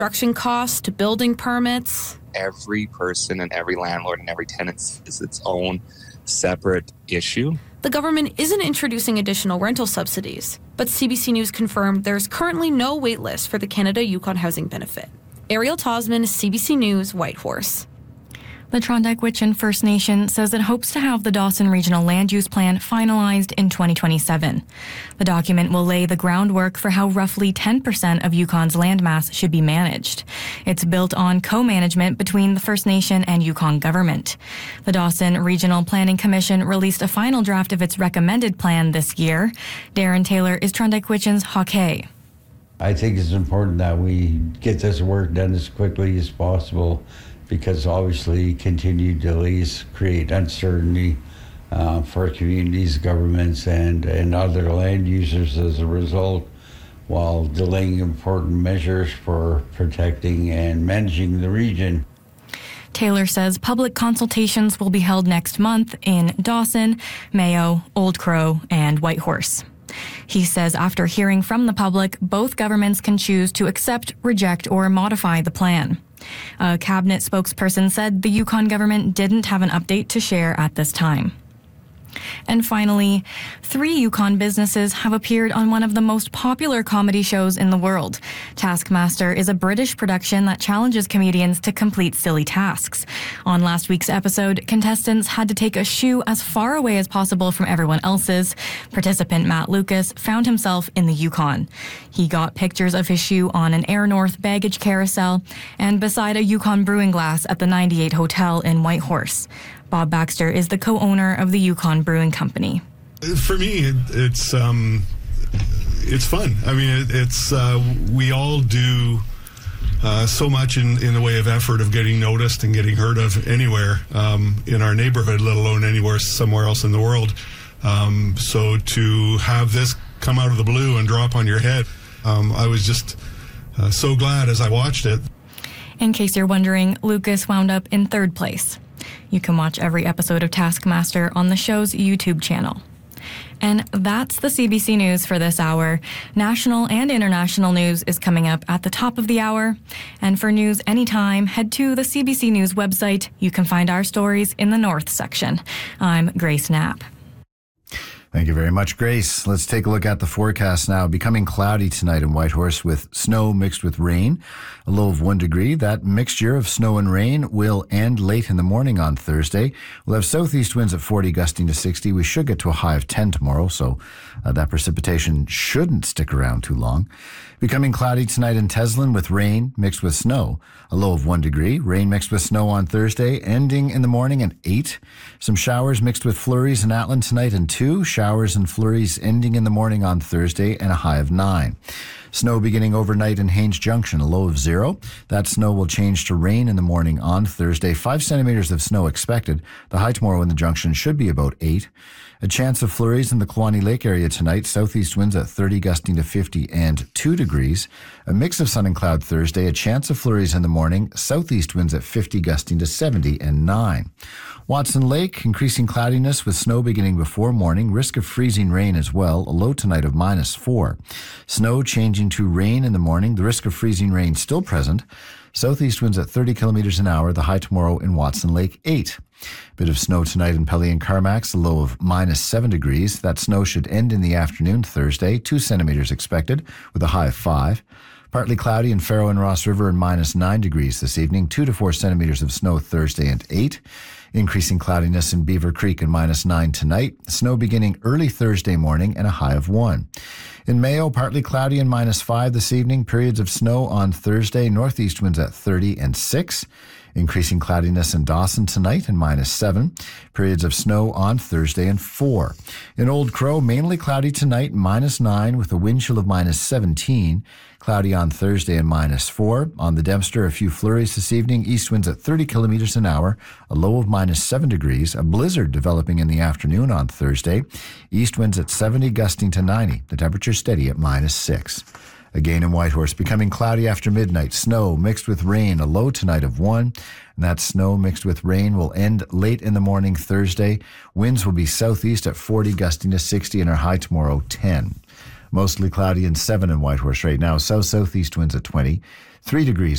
construction costs to building permits. Every person and every landlord and every tenant is its own separate issue. The government isn't introducing additional rental subsidies, but CBC News confirmed there's currently no wait list for the Canada Yukon Housing Benefit. Ariel Tosman, CBC News, Whitehorse. The Trondheim First Nation says it hopes to have the Dawson Regional Land Use Plan finalized in 2027. The document will lay the groundwork for how roughly 10% of Yukon's landmass should be managed. It's built on co-management between the First Nation and Yukon government. The Dawson Regional Planning Commission released a final draft of its recommended plan this year. Darren Taylor is Trondheim Hockey. I think it's important that we get this work done as quickly as possible, because obviously continued delays create uncertainty for communities, governments, and other land users as a result, while delaying important measures for protecting and managing the region. Taylor says public consultations will be held next month in Dawson, Mayo, Old Crow, and Whitehorse. He says after hearing from the public, both governments can choose to accept, reject, or modify the plan. A cabinet spokesperson said the Yukon government didn't have an update to share at this time. And finally, 3 Yukon businesses have appeared on one of the most popular comedy shows in the world. Taskmaster is a British production that challenges comedians to complete silly tasks. On last week's episode, contestants had to take a shoe as far away as possible from everyone else's. Participant Matt Lucas found himself in the Yukon. He got pictures of his shoe on an Air North baggage carousel and beside a Yukon brewing glass at the 98 Hotel in Whitehorse. Bob Baxter is the co-owner of the Yukon Brewing Company. For me, it's fun. I mean, we all do so much in the way of effort of getting noticed and getting heard of anywhere in our neighborhood, let alone anywhere somewhere else in the world. So to have this come out of the blue and drop on your head, I was just so glad as I watched it. In case you're wondering, Lucas wound up in 3rd place. You can watch every episode of Taskmaster on the show's YouTube channel. And that's the CBC News for this hour. National and international news is coming up at the top of the hour. And for news anytime, head to the CBC News website. You can find our stories in the North section. I'm Grace Knapp. Thank you very much, Grace. Let's take a look at the forecast now. Becoming cloudy tonight in Whitehorse with snow mixed with rain, a low of 1 degree. That mixture of snow and rain will end late in the morning on Thursday. We'll have southeast winds at 40, gusting to 60. We should get to a high of 10 tomorrow, so that precipitation shouldn't stick around too long. Becoming cloudy tonight in Teslin with rain mixed with snow, a low of 1 degree. Rain mixed with snow on Thursday, ending in the morning at 8. Some showers mixed with flurries in Atlin tonight and 2. Showers and flurries ending in the morning on Thursday and a high of 9. Snow beginning overnight in Haines Junction, a low of 0. That snow will change to rain in the morning on Thursday. 5 centimeters of snow expected. The high tomorrow in the junction should be about 8. A chance of flurries in the Kluane Lake area tonight. Southeast winds at 30, gusting to 50 and 2 degrees. A mix of sun and cloud Thursday. A chance of flurries in the morning. Southeast winds at 50, gusting to 70 and 9. Watson Lake, increasing cloudiness with snow beginning before morning. Risk of freezing rain as well. A low tonight of -4. Snow changing to rain in the morning. The risk of freezing rain still present. Southeast winds at 30 kilometers an hour. The high tomorrow in Watson Lake, 8. Bit of snow tonight in Pelly and Carmacks, a low of -7 degrees. That snow should end in the afternoon Thursday. 2 centimeters expected with a high of 5. Partly cloudy in Faro and Ross River and -9 degrees this evening. 2 to 4 centimeters of snow Thursday and 8. Increasing cloudiness in Beaver Creek and -9 tonight. Snow beginning early Thursday morning and a high of 1. In Mayo, partly cloudy and -5 this evening. Periods of snow on Thursday. Northeast winds at 30 and 6. Increasing cloudiness in Dawson tonight and -7. Periods of snow on Thursday and 4. In Old Crow, mainly cloudy tonight, -9 with a wind chill of -17. Cloudy on Thursday and -4. On the Dempster, a few flurries this evening. East winds at 30 kilometers an hour, a low of -7 degrees. A blizzard developing in the afternoon on Thursday. East winds at 70, gusting to 90. The temperature steady at -6. Again in Whitehorse, becoming cloudy after midnight. Snow mixed with rain, a low tonight of 1. And that snow mixed with rain will end late in the morning Thursday. Winds will be southeast at 40, gusting to 60, and our high tomorrow 10. Mostly cloudy and 7 in Whitehorse right now. South-southeast winds at 20. 3 degrees